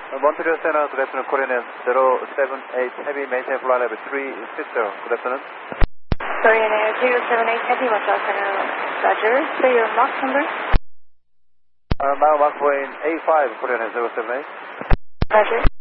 Montreal Center, good afternoon. Korean Air 078 Heavy, maintain flight level 360. Good afternoon. Korean Air 078 Heavy, Montreal Center, Roger. Say your Mach number. Now Mach Point A5, Korean Air 078. Roger.